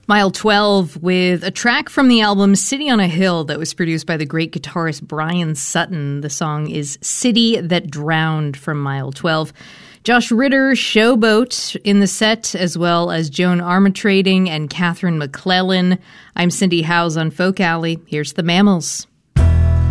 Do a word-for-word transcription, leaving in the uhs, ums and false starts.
Mile twelve with a track from the album City on a Hill that was produced by the great guitarist Brian Sutton. The song is City That Drowned from Mile twelve. Josh Ritter, Showboat in the set, as well as Joan Armatrading and Catherine McClellan. I'm Cindy Howes on Folk Alley. Here's the Mammals.